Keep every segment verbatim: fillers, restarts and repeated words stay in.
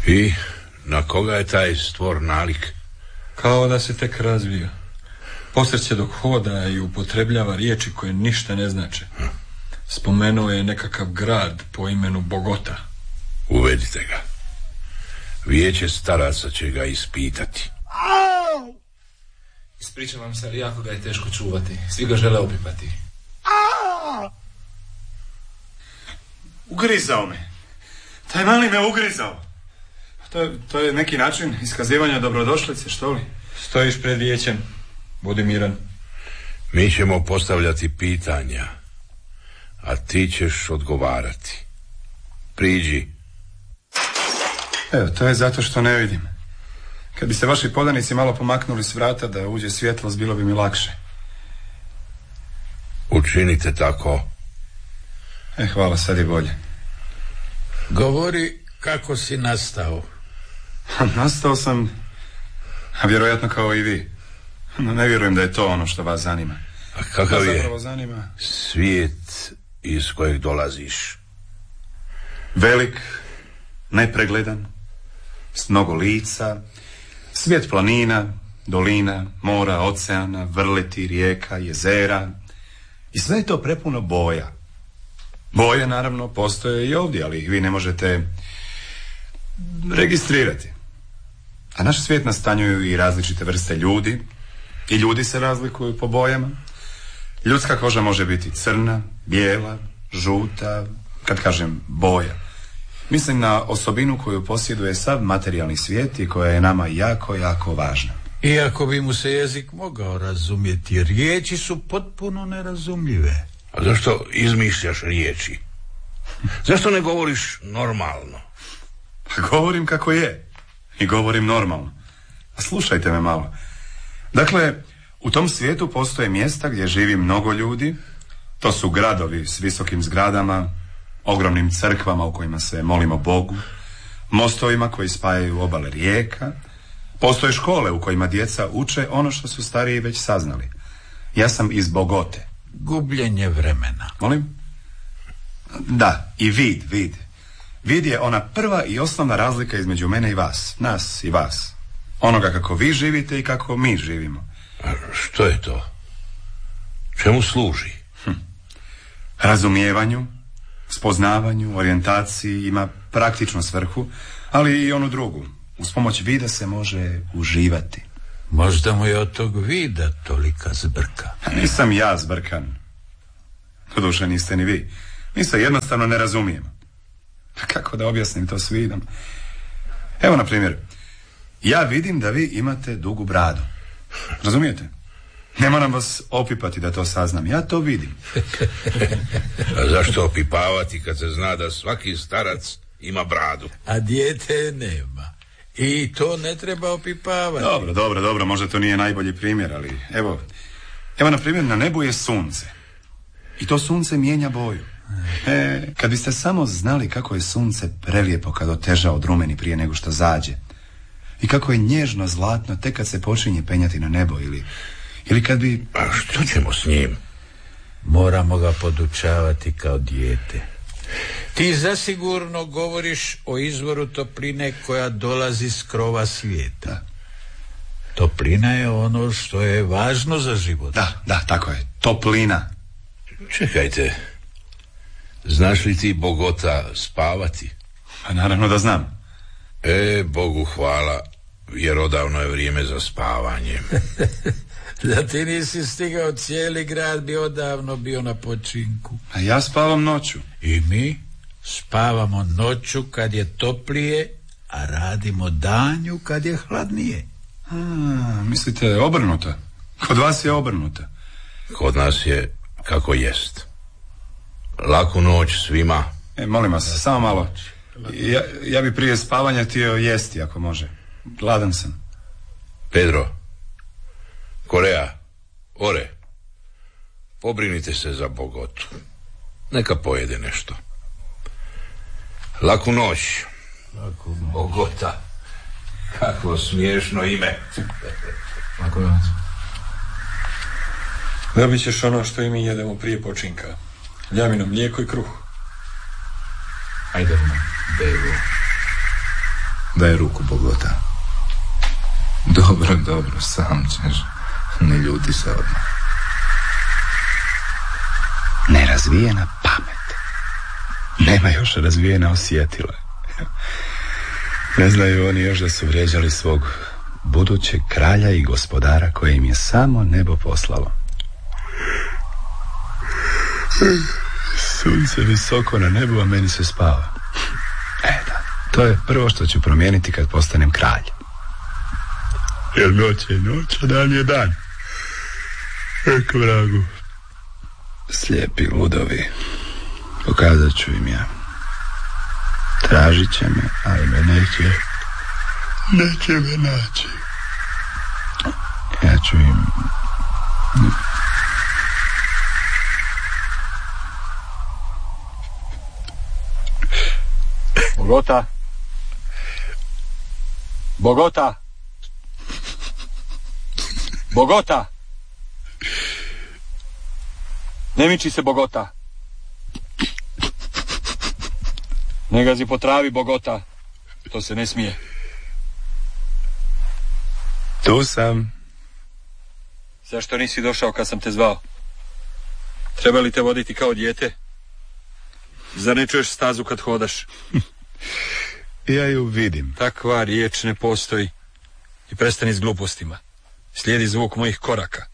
I na koga je taj stvor nalik? Kao da se tek razvija. Posreće dok hoda i upotrebljava riječi koje ništa ne znače. Spomenuo je nekakav grad po imenu Bogota. Uvedite ga. Vijeće staraca će ga ispitati. Ispričavam se, ali jako ga je teško čuvati. Svi ga žele opipati. Ugrizao me. Taj mali me ugrizao. To je, to je neki način iskazivanja dobrodošlice, što li? Stojiš pred vijećem. Budi miran. Mi ćemo postavljati pitanja, a ti ćeš odgovarati. Priđi. Evo, to je zato što ne vidim. Kad bi se vaši podanici malo pomaknuli s vrata da uđe svjetlost, bilo bi mi lakše. Učinite tako. E, hvala, sad je bolje. Govori kako si nastao. Nastao sam, a vjerojatno kao i vi. No, ne vjerujem da je to ono što vas zanima. A kakav je zanima? Svijet iz kojeg dolaziš? Velik, nepregledan, s mnogo lica, svijet planina, dolina, mora, oceana, vrleti, rijeka, jezera. I sve je to prepuno boja. Boje, naravno, postoje i ovdje, ali ih vi ne možete registrirati. A naš svijet nastanjuju i različite vrste ljudi. I ljudi se razlikuju po bojama. Ljudska koža može biti crna, bijela, žuta, kad kažem boja. Mislim na osobinu koju posjeduje sav materijalni svijet i koja je nama jako, jako važna. Iako bi mu se jezik mogao razumjeti, riječi su potpuno nerazumljive. A zašto izmišljaš riječi? Zašto ne govoriš normalno? Pa govorim kako je. I govorim normalno. A slušajte me malo. Dakle, u tom svijetu postoje mjesta gdje živi mnogo ljudi. To su gradovi s visokim zgradama, ogromnim crkvama u kojima se molimo Bogu, mostovima koji spajaju obale rijeka. Postoje škole u kojima djeca uče ono što su stariji već saznali. Ja sam iz Bogote. Gubljenje vremena. Molim? Da, i vid, vid. Vid je ona prva i osnovna razlika između mene i vas, nas i vas. Onoga kako vi živite i kako mi živimo. A što je to? Čemu služi? Hm. Razumijevanju, spoznavanju, orijentaciji, ima praktičnu svrhu, ali i onu drugu. Uz pomoć vida se može uživati. Možda mu je od tog vida tolika zbrka. Nisam ja zbrkan. Doduše niste ni vi. Mi se jednostavno ne razumijemo. Kako da objasnim to s vidom? Evo, na primjer, ja vidim da vi imate dugu bradu. Razumijete? Ne moram vas opipati da to saznam. Ja to vidim. A zašto opipavati kad se zna da svaki starac ima bradu? A dijete nema. I to ne treba opipavati. Dobro, dobro, dobro. Možda to nije najbolji primjer, ali evo, evo na primjer, na nebu je sunce. I to sunce mijenja boju. E, kad biste samo znali kako je sunce prelijepo kad oteža od rumeni prije nego što zađe. I kako je nježno zlatno tek kad se počinje penjati na nebo ili, ili kad bi... A što ćemo s njim? Moramo ga podučavati kao dijete. Ti zasigurno govoriš o izvoru topline koja dolazi s krova svijeta. Da. Toplina je ono što je važno za život. Da, da, tako je. Toplina. Čekajte. Znaš li ti Bogota spavati? Pa naravno da znam. E, Bogu hvala, jer odavno je vrijeme za spavanje. Da ti nisi stigao, cijeli grad bi odavno bio na počinku. A ja spavam noću. I mi spavamo noću kad je toplije, a radimo danju kad je hladnije. A, mislite obrnuto? Kod vas je obrnuto. Kod nas je kako jest. Laku noć svima. E, molim vas, samo malo. Ja, ja bi prije spavanja htio jesti, ako može. Gladan sam. Pedro, Korea, Ore, pobrinite se za Bogotu. Neka pojede nešto. Laku noć. Laku noć. Bogota. Kakvo smiješno ime. Laku noć. Dobit ćeš ono što i mi jedemo prije počinka. Ljamino mlijeko i kruh. Ajde, bevo. Daj ruku, Bogota. Dobro, dobro, sam ćeš. Ne ljuti se odmah. Nerazvijena pamet. Nema još razvijena osjetila. Ne znaju oni još da su vrijeđali svog budućeg kralja i gospodara koje im je samo nebo poslalo. Sunce visoko na nebu, a meni se spava. E da, to je prvo što ću promijeniti kad postanem kralj. Jer noć je noć, a dan je dan. Ek vragu. Slijepi ludovi. Pokazat ću im ja. Tražit će me, ali me neće. Neće me naći. Ja ću im... Bogota. Bogota. Bogota. Ne miči se, Bogota. Ne gazi po travi, Bogota. To se ne smije. Tu sam. Zašto nisi došao kad sam te zvao? Treba li te voditi kao dijete? Zar ne čuješ stazu kad hodaš? Ja ju vidim. Takva riječ ne postoji. I prestani s glupostima. Slijedi zvuk mojih koraka.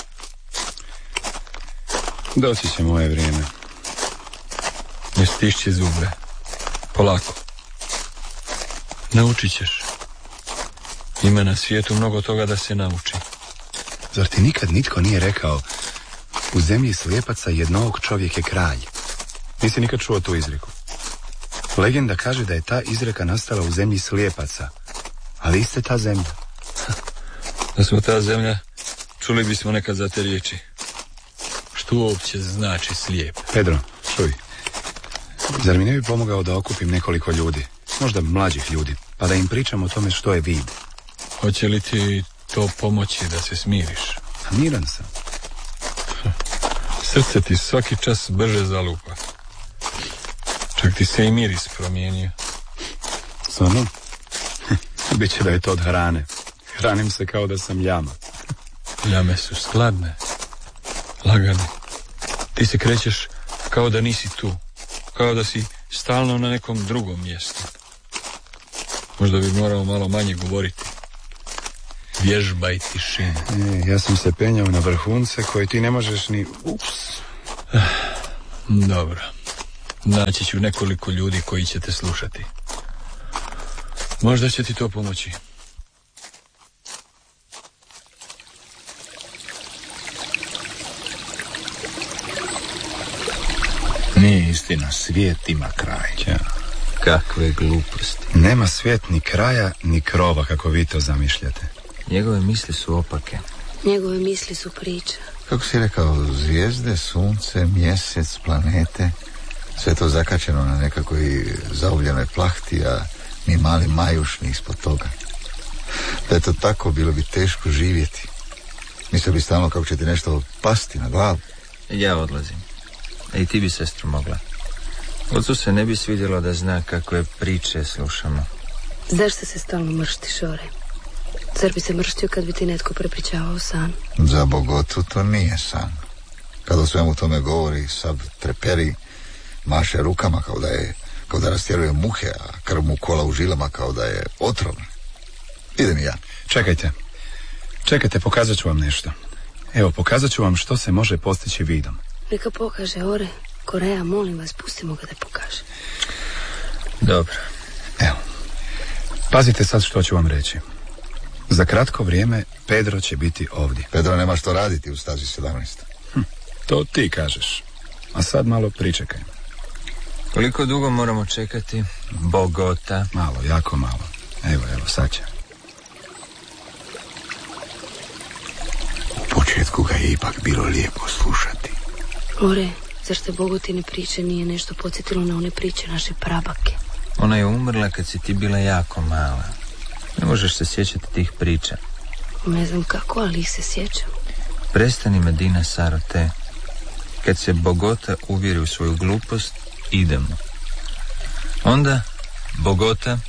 Doći će moje vrijeme. Ne stišći zubre. Polako. Naučit ćeš. Ima na svijetu mnogo toga da se nauči. Zar ti nikad nitko nije rekao u zemlji slijepaca jednog čovjek je kralj? Nisi nikad čuo tu izreku? Legenda kaže da je ta izreka nastala u zemlji slijepaca. Ali iste ta zemlja. Da smo ta zemlja, čuli bismo nekad za te riječi. Što uopće znači slijep? Pedro, čuj. Zar mi ne bi pomogao da okupim nekoliko ljudi, možda mlađih ljudi, pa da im pričam o tome što je vid? Hoće li ti to pomoći da se smiriš? A miran sam. Srce ti svaki čas brže zalupa. Čak ti se i miris promijenio. Stvarno? Biće da je to od hrane. Hranim se kao da sam ljama. Ljame su skladne, lagane. Ti se krećeš kao da nisi tu. Kao da si stalno na nekom drugom mjestu. Možda bi morao malo manje govoriti. Vježbaj tišinu. E, ja sam se penjao na vrhunce koje ti ne možeš ni... Ups. Dobro. Naći ću nekoliko ljudi koji će te slušati. Možda će ti to pomoći. Nije istina, svijet ima kraj. Ja. Kakve gluposti. Nema svijet ni kraja, ni krova, kako vi to zamišljate. Njegove misli su opake. Njegove misli su priča. Kako si rekao, zvijezde, sunce, mjesec, planete, sve to zakačeno na nekakvoj zaobljenoj plahti, a mi mali majušni ispod toga. Da je to tako, bilo bi teško živjeti. Mislio bi stalno kako će ti nešto pasti na glavu. Ja odlazim. A i ti bi, sestro, mogla. Ocu se ne bi svidjelo da zna kakve priče slušamo. Zašto se stalno mrštiš, Ore? Zar bi se mrštio kad bi ti netko prepričavao san? Za Bogotu to nije san. Kad o svemu tome govori, sav treperi, maše rukama kao da je, kao da rastjeruje muhe, a krv mu kola u žilama kao da je otrovna. Idem i ja. Čekajte. Čekajte, pokazat ću vam nešto. Evo, pokazat ću vam što se može postići vidom. Neka pokaže, Ore. Koreja, molim vas, pustimo ga da pokaže. Dobro. Evo. Pazite sad što ću vam reći. Za kratko vrijeme Pedro će biti ovdje. Pedro nema što raditi u stazi sedamnaest. Hm, to ti kažeš. A sad malo pričekaj. Koliko dugo moramo čekati? Bogota. Malo, jako malo. Evo, evo, sad će. U početku ga je ipak bilo lijepo slušati. Ore, zašto Bogotine priče nije nešto podsjetilo na one priče naše prabake? Ona je umrla kad si ti bila jako mala. Ne možeš se sjećati tih priča. Ne znam kako, ali ih se sjećam. Prestani, Medina Sarote. Kad se Bogota uvjeri u svoju glupost, idemo. Onda Bogota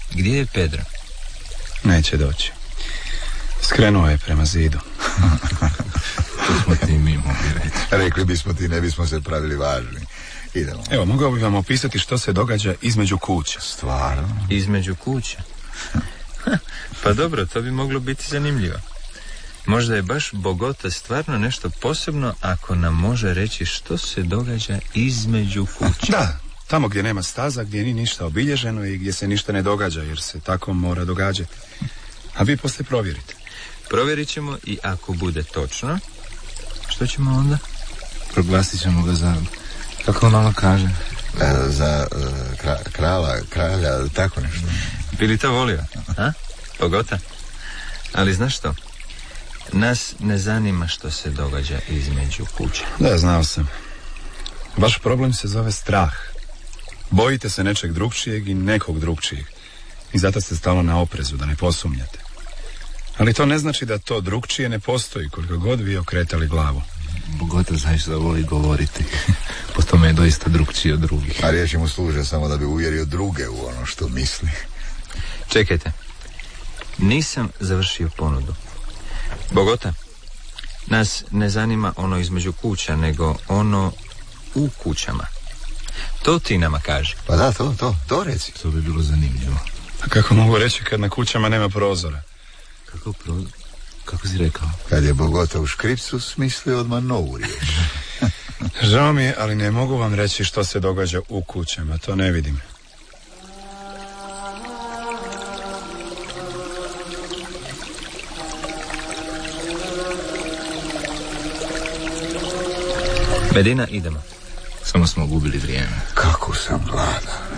Gdje je Pedro? Neće doći. Skrenuo je prema zidu. To smo ti mi mogli reći. Rekli bismo ti, ne bismo se pravili važni. Idemo. Evo, mogao bih vam opisati što se događa između kuća. Stvarno? Između kuća? Pa dobro, to bi moglo biti zanimljivo. Možda je baš Bogota stvarno nešto posebno ako nam može reći što se događa između kuća. Da, tamo gdje nema staza, gdje nije ništa obilježeno i gdje se ništa ne događa, jer se tako mora događati. A vi poslije provjerite. Provjerit ćemo i ako bude točno, što ćemo onda? Proglasit ćemo ga za, kako ono kaže, E, za e, kra, krala, kralja, tako nešto. Bi li to volio, a? Bogota? Ali znaš što? Nas ne zanima što se događa između kuća. Da, znao sam. Vaš problem se zove strah. Bojite se nečeg drugčijeg i nekog drugčijeg. I zato ste stalno na oprezu, da ne posumnjate. Ali to ne znači da to drugčije ne postoji, koliko god vi okretali glavu. Bogota zaista voli govoriti. Po tome je doista drugčiji od drugih. A riječi mu služe samo da bi uvjerio druge u ono što misli. Čekajte. Nisam završio ponudu. Bogota, nas ne zanima ono između kuća, nego ono u kućama. To ti nama kaži. Pa da, to, to, to reci. To bi bilo zanimljivo. A kako mogu reći kad na kućama nema prozora? Kako prozor? Kako si rekao? Kad je Bogota u škripcu, smisli odmah novu riječ. Žao mi je, ali ne mogu vam reći što se događa u kućama, to ne vidim. Medina, idemo. Samo smo gubili vrijeme. Kako sam gladan.